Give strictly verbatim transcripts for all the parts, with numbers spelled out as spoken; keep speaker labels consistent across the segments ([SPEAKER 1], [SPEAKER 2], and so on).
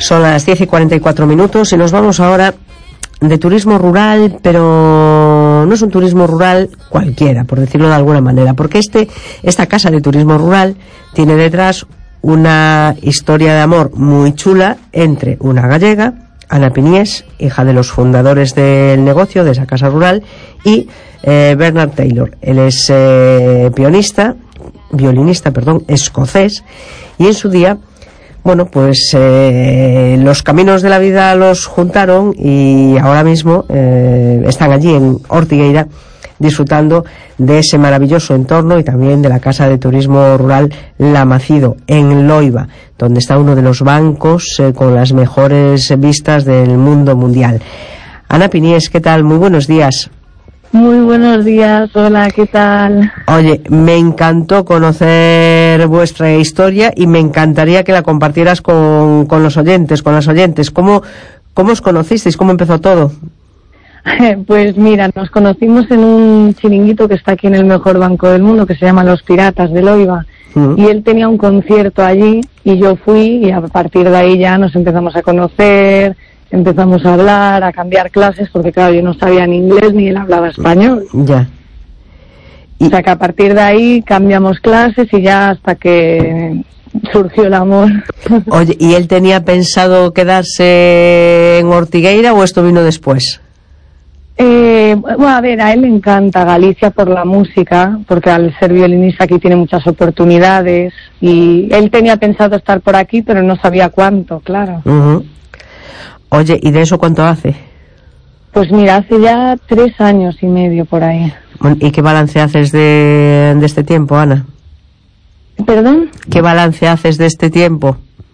[SPEAKER 1] Son las diez y cuarenta y cuatro minutos y nos vamos ahora de turismo rural, pero no es un turismo rural cualquiera, por decirlo de alguna manera, porque este esta casa de turismo rural tiene detrás una historia de amor muy chula entre una gallega, Ana Piniés, hija de los fundadores del negocio, de esa casa rural, y eh, Bernard Taylor. Él es eh, pianista, violinista, perdón, escocés, y en su día, bueno, pues eh, los caminos de la vida los juntaron y ahora mismo eh, están allí en Ortigueira disfrutando de ese maravilloso entorno y también de la casa de turismo rural La Macido en Loiva, donde está uno de los bancos eh, con las mejores vistas del mundo mundial. Ana Piniés, ¿qué tal? Muy buenos días.
[SPEAKER 2] Muy buenos días, hola, ¿qué tal?
[SPEAKER 1] Oye, me encantó conocer vuestra historia y me encantaría que la compartieras con, con los oyentes, con las oyentes. ¿Cómo, cómo os conocisteis? ¿Cómo empezó todo?
[SPEAKER 2] Pues mira, nos conocimos en un chiringuito que está aquí en el mejor banco del mundo, que se llama Los Piratas de Loiva. Uh-huh. Y él tenía un concierto allí y yo fui y a partir de ahí ya nos empezamos a conocer, empezamos a hablar, a cambiar clases, porque claro, yo no sabía ni inglés ni él hablaba español.
[SPEAKER 1] Ya.
[SPEAKER 2] Y... O sea que a partir de ahí cambiamos clases y ya hasta que surgió el amor.
[SPEAKER 1] Oye, ¿y él tenía pensado quedarse en Ortigueira o esto vino después?
[SPEAKER 2] Eh, bueno, a ver, a él le encanta Galicia por la música, porque al ser violinista aquí tiene muchas oportunidades y él tenía pensado estar por aquí, pero no sabía cuánto, claro.
[SPEAKER 1] Uh-huh. Oye, ¿y de eso cuánto hace?
[SPEAKER 2] Pues mira, hace ya tres años y medio por ahí.
[SPEAKER 1] ¿Y qué balance haces de, de este tiempo, Ana?
[SPEAKER 2] ¿Perdón?
[SPEAKER 1] ¿Qué balance haces de este tiempo?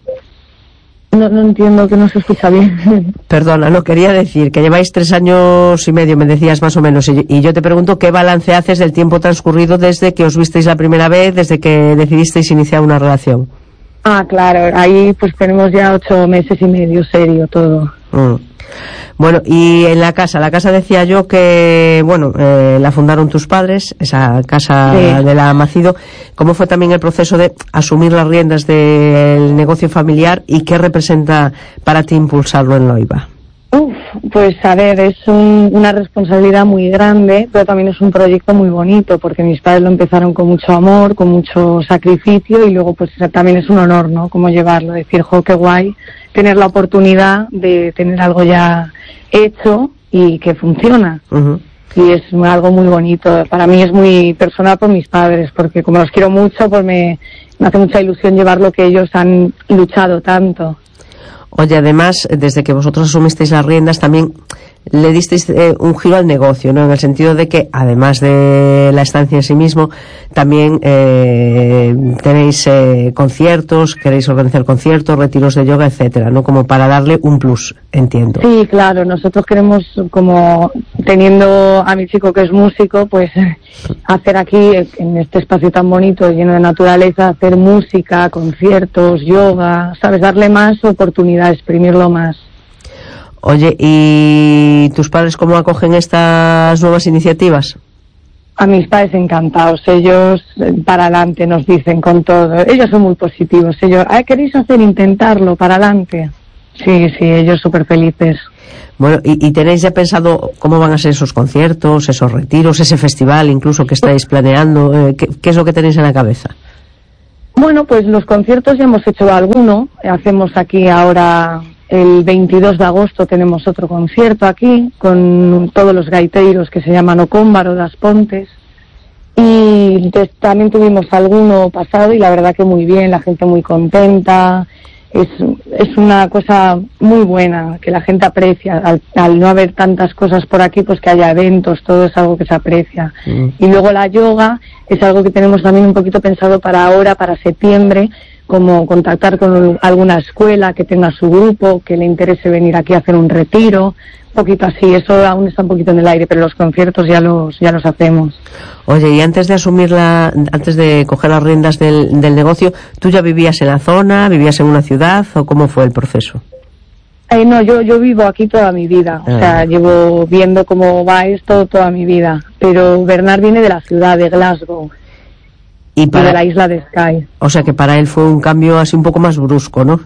[SPEAKER 2] No, no entiendo, que no se escucha bien.
[SPEAKER 1] Perdona, no, quería decir que lleváis tres años y medio, me decías más o menos, y, y yo te pregunto qué balance haces del tiempo transcurrido desde que os visteis la primera vez, desde que decidisteis iniciar una relación.
[SPEAKER 2] Ah, claro, ahí pues tenemos ya ocho meses y medio, serio, todo.
[SPEAKER 1] Mm. Bueno, y en la casa, la casa decía yo que, bueno, eh, la fundaron tus padres, esa casa sí. de La Macido. ¿Cómo fue también el proceso de asumir las riendas del negocio familiar y qué representa para ti impulsarlo en Loiva?
[SPEAKER 2] Uf, pues a ver, es un, una responsabilidad muy grande, pero también es un proyecto muy bonito, porque mis padres lo empezaron con mucho amor, con mucho sacrificio, y luego pues también es un honor, ¿no?, cómo llevarlo, decir, jo, qué guay, tener la oportunidad de tener algo ya hecho y que funciona. Uh-huh. Y es algo muy bonito, para mí es muy personal por mis padres, porque como los quiero mucho, pues me, me hace mucha ilusión llevar lo que ellos han luchado tanto.
[SPEAKER 1] Oye, además, desde que vosotros asumisteis las riendas, también le disteis eh, un giro al negocio, ¿no? En el sentido de que, además de la estancia en sí mismo, también eh, tenéis eh, conciertos, queréis organizar conciertos, retiros de yoga, etcétera, ¿no? Como para darle un plus, entiendo.
[SPEAKER 2] Sí, claro, nosotros queremos, como teniendo a mi chico que es músico, pues hacer aquí, en este espacio tan bonito, lleno de naturaleza, hacer música, conciertos, yoga, ¿sabes? Darle más oportunidad, exprimirlo más.
[SPEAKER 1] Oye, ¿y tus padres cómo acogen estas nuevas iniciativas?
[SPEAKER 2] A mis padres encantados, ellos para adelante nos dicen con todo, ellos son muy positivos, ellos, ¿ah, queréis hacer intentarlo para adelante? Sí, sí, ellos súper felices.
[SPEAKER 1] Bueno, ¿y, y tenéis ya pensado cómo van a ser esos conciertos, esos retiros, ese festival incluso que estáis planeando? Eh, ¿qué, ¿Qué es lo que tenéis en la cabeza?
[SPEAKER 2] Bueno, pues los conciertos ya hemos hecho alguno, hacemos aquí ahora... El veintidós de agosto tenemos otro concierto aquí con todos los gaiteiros que se llaman Ocómbaro das Pontes, y también tuvimos alguno pasado y la verdad que muy bien, la gente muy contenta, es, es una cosa muy buena que la gente aprecia, al, al no haber tantas cosas por aquí, pues que haya eventos, todo es algo que se aprecia. Mm. Y luego la yoga es algo que tenemos también un poquito pensado para ahora, para septiembre, como contactar con alguna escuela que tenga su grupo, que le interese venir aquí a hacer un retiro, un poquito así, eso aún está un poquito en el aire, pero los conciertos ya los ya los hacemos.
[SPEAKER 1] Oye, y antes de asumir la, antes de coger las riendas del, del negocio, ¿tú ya vivías en la zona, vivías en una ciudad o cómo fue el proceso?
[SPEAKER 2] Eh, no, yo yo vivo aquí toda mi vida, ah. o sea, llevo viendo cómo va esto toda mi vida, pero Bernard viene de la ciudad de Glasgow.
[SPEAKER 1] Y para
[SPEAKER 2] y de la isla de Skye.
[SPEAKER 1] O sea que para él fue un cambio así un poco más brusco, ¿no?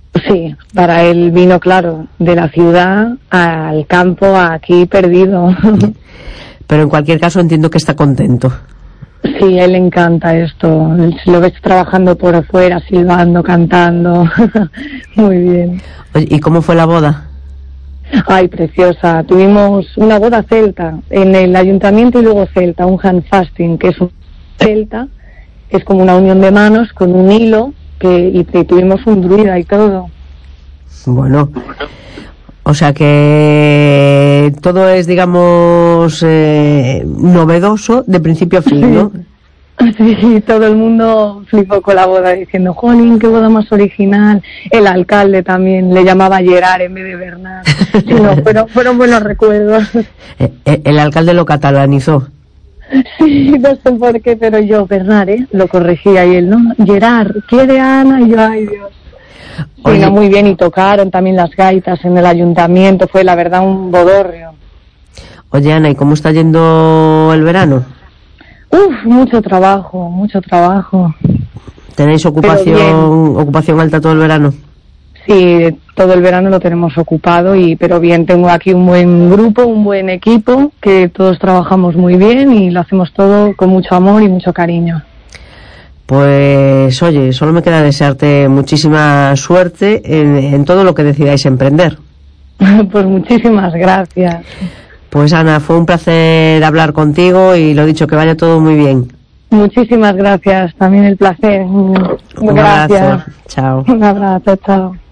[SPEAKER 2] Sí, para él vino, claro, de la ciudad al campo, aquí perdido.
[SPEAKER 1] Pero en cualquier caso entiendo que está contento.
[SPEAKER 2] Sí, a él le encanta esto. Lo ves trabajando por afuera, silbando, cantando. Muy bien.
[SPEAKER 1] Oye, ¿y cómo fue la boda?
[SPEAKER 2] Ay, preciosa. Tuvimos una boda celta en el ayuntamiento y luego celta, un hand fasting, que es un celta, que es como una unión de manos con un hilo, que y, y tuvimos un druida y todo.
[SPEAKER 1] Bueno, o sea que todo es, digamos, eh, novedoso de principio a fin, ¿no?
[SPEAKER 2] Sí, todo el mundo flipó con la boda diciendo, jolín, qué boda más original. El alcalde también le llamaba Gerard en vez de Bernard. Sí, no, fueron, fueron buenos recuerdos.
[SPEAKER 1] El, el alcalde lo catalanizó.
[SPEAKER 2] Sí, no sé por qué, pero yo, Bernard, ¿eh? Lo corregía y él, ¿no? Gerard, quiere a Ana, y yo, ay Dios. Sí, no, muy bien, y tocaron también las gaitas en el ayuntamiento, fue la verdad un bodorrio.
[SPEAKER 1] Oye, Ana, ¿y cómo está yendo el verano?
[SPEAKER 2] Uf, mucho trabajo, mucho trabajo.
[SPEAKER 1] ¿Tenéis ocupación ocupación alta todo el verano?
[SPEAKER 2] Sí, todo el verano lo tenemos ocupado, y pero bien, tengo aquí un buen grupo, un buen equipo, que todos trabajamos muy bien y lo hacemos todo con mucho amor y mucho cariño.
[SPEAKER 1] Pues oye, solo me queda desearte muchísima suerte en, en todo lo que decidáis emprender.
[SPEAKER 2] Pues muchísimas gracias.
[SPEAKER 1] Pues Ana, fue un placer hablar contigo y lo dicho, que vaya todo muy bien.
[SPEAKER 2] Muchísimas gracias, también el placer.
[SPEAKER 1] Un
[SPEAKER 2] Gracias.
[SPEAKER 1] abrazo. Chao.
[SPEAKER 2] Un abrazo, chao.